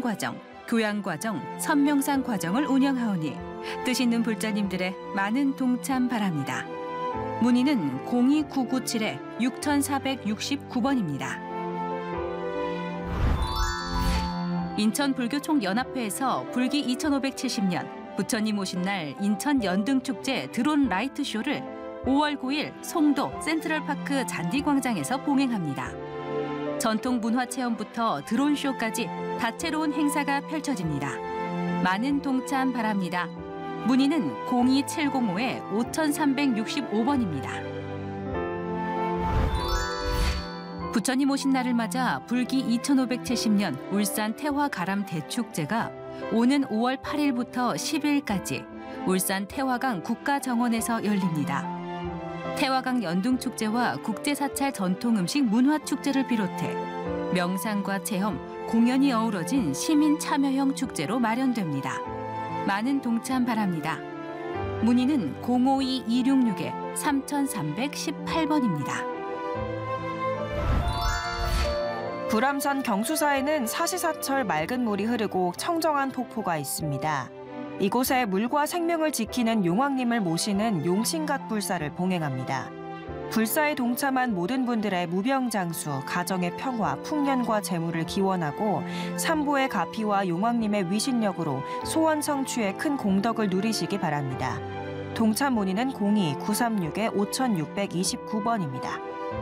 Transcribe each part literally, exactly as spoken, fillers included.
과정, 교양 과정, 선명상 과정을 운영하오니 뜻있는 불자님들의 많은 동참 바랍니다. 문의는 공이구구칠 육사육구 번입니다. 인천불교총연합회에서 불기 이천오백칠십 년 부처님 오신 날 인천 연등축제 드론 라이트 쇼를 오월 구일 송도 센트럴파크 잔디광장에서 봉행합니다. 전통 문화체험부터 드론쇼까지 다채로운 행사가 펼쳐집니다. 많은 동참 바랍니다. 문의는 공이칠공오 오삼육오 번입니다. 부처님 오신 날을 맞아 불기 이천오백칠십 년 울산 태화가람 대축제가 오는 오월 팔일부터 십일까지 울산 태화강 국가정원에서 열립니다. 태화강 연등축제와 국제사찰 전통음식 문화축제를 비롯해 명상과 체험, 공연이 어우러진 시민 참여형 축제로 마련됩니다. 많은 동참 바랍니다. 문의는 공오이 이육육 삼삼일팔 번입니다. 불암산 경수사에는 사시사철 맑은 물이 흐르고 청정한 폭포가 있습니다. 이곳에 물과 생명을 지키는 용왕님을 모시는 용신갓 불사를 봉행합니다. 불사에 동참한 모든 분들의 무병장수, 가정의 평화, 풍년과 재물을 기원하고 삼보의 가피와 용왕님의 위신력으로 소원 성취에 큰 공덕을 누리시기 바랍니다. 동참 문의는 공이 구삼육 오육이구 번입니다.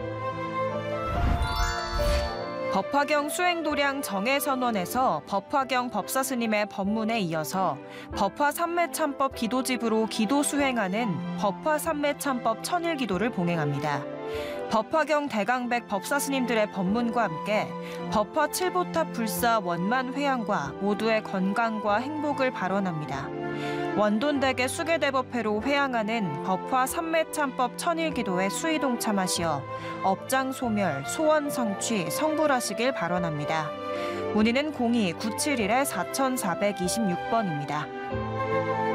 법화경 수행도량 정해선원에서 법화경 법사스님의 법문에 이어서 법화삼매참법 기도집으로 기도 수행하는 법화삼매참법 천일기도를 봉행합니다. 법화경 대강백 법사스님들의 법문과 함께 법화 칠보탑 불사 원만 회양과 모두의 건강과 행복을 발언합니다. 원돈대계 수계대법회로 회양하는 법화 삼매참법 천일기도에 수의 동참하시어 업장 소멸, 소원 성취, 성불하시길 발언합니다. 문의는 공이 구칠일 사사이육 번입니다.